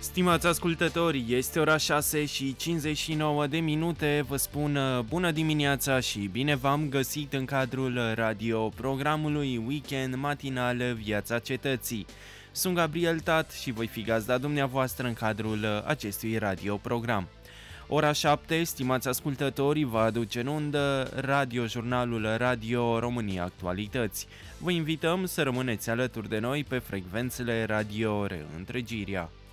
Stimați ascultători, este ora 6 și 59 de minute, vă spun bună dimineața și bine v-am găsit în cadrul radio-programului Weekend Matinal Viața Cetății. Sunt Gabriel Tat și voi fi gazda dumneavoastră în cadrul acestui radioprogram. Ora 7, stimați ascultători, va aduce în undă radiojurnalul Radio România Actualități. Vă invităm să rămâneți alături de noi pe frecvențele Radio Reîntregirea.